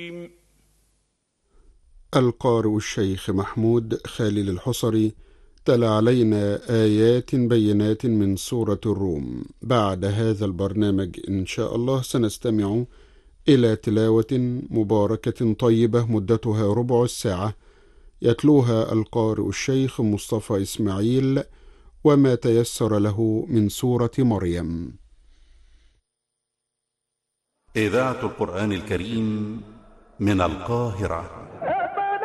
القارئ الشيخ محمود خالد الحصري تلا علينا آيات بينات من سورة الروم. بعد هذا البرنامج إن شاء الله سنستمع إلى تلاوة مباركة طيبة مدتها ربع الساعة يتلوها القارئ الشيخ مصطفى إسماعيل وما تيسر له من سورة مريم. إذاعة القرآن الكريم من القاهرة.